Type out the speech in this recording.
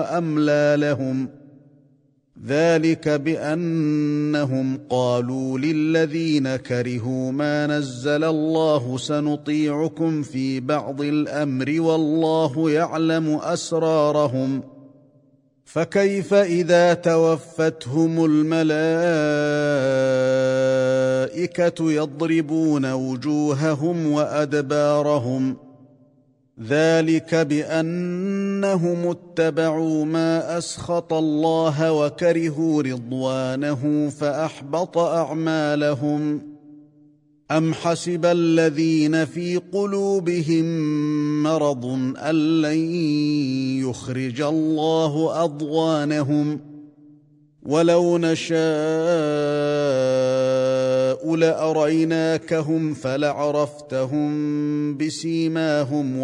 وأملى لهم ذلك بأنهم قالوا للذين كرهوا ما نزل الله سنطيعكم في بعض الأمر والله يعلم أسرارهم فكيف إذا توفتهم الملائكة يضربون وجوههم وأدبارهم ذلك بأنهم اتبعوا ما أسخط الله وكرهوا رضوانه فأحبط أعمالهم أم حسب الذين في قلوبهم مرض أن لن يخرج الله أضغانهم ولو نشاء لأريناكهم فلعرفتهم بسيماهم